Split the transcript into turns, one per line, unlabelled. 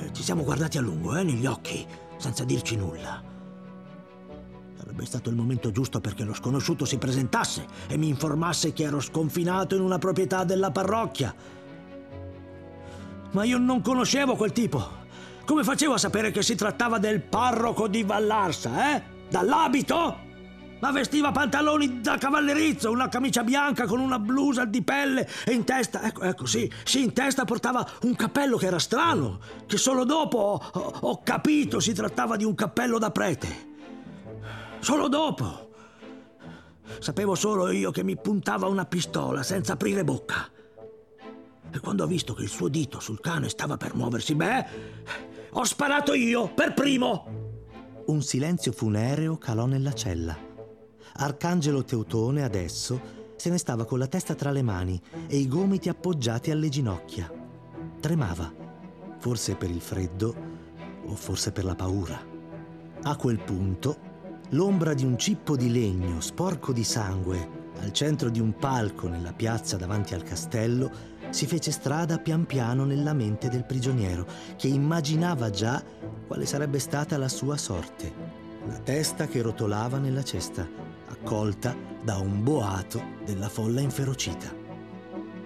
Ci siamo guardati a lungo, negli occhi, senza dirci nulla. Sarebbe stato il momento giusto perché lo sconosciuto si presentasse e mi informasse che ero sconfinato in una proprietà della parrocchia. Ma io non conoscevo quel tipo. Come facevo a sapere che si trattava del parroco di Vallarsa, Dall'abito? Ma vestiva pantaloni da cavallerizzo, una camicia bianca con una blusa di pelle e in testa, sì, in testa portava un cappello che era strano, che solo dopo ho capito si trattava di un cappello da prete. Solo dopo. Sapevo solo io che mi puntava una pistola senza aprire bocca. E quando ho visto che il suo dito sul cane stava per muoversi, ho sparato io, per primo.
Un silenzio funereo calò nella cella. Arcangelo Teutone adesso se ne stava con la testa tra le mani e i gomiti appoggiati alle ginocchia. Tremava, forse per il freddo o forse per la paura. A quel punto, l'ombra di un cippo di legno sporco di sangue al centro di un palco nella piazza davanti al castello si fece strada pian piano nella mente del prigioniero, che immaginava già quale sarebbe stata la sua sorte. La testa che rotolava nella cesta, accolta da un boato della folla inferocita.